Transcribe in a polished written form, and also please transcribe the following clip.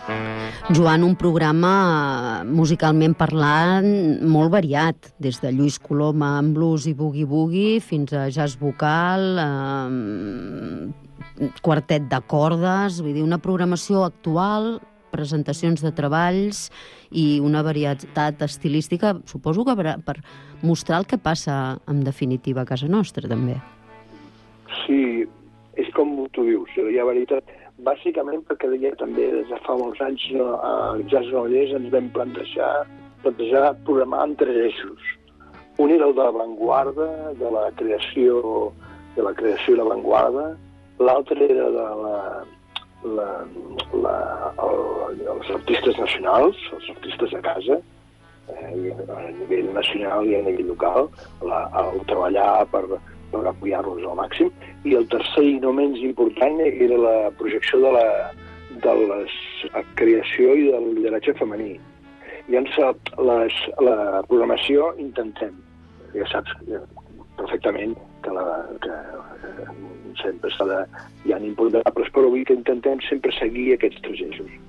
Joan, un programa musicalment parlant molt variat, des de Lluís Coloma amb blues i boogie-boogie fins a jazz vocal, quartet de cordes, vull dir, una programació actual, presentacions de treballs i una varietat estilística, suposo que per mostrar el que passa en definitiva a casa nostra, també. Sí, és com tu dius, hi ha veritat. Bàsicament perquè ja també des de fa molts anys a Jazz Granollers ens vam plantejar programar en 3 eixos. Un era el de l'avantguarda, de la creació i l'avantguarda. L'altre era de els artistes nacionals, els artistes de casa, a nivell nacional i a nivell local, el treballar per apoyar-los al màxim, i el tercer i no menys important era la projecció de la creació i del lideratge femení. Llavors, la programació intentem, ja saps perfectament que sempre hi ha imponderables, però vull que intentem sempre seguir aquests 3 eixos.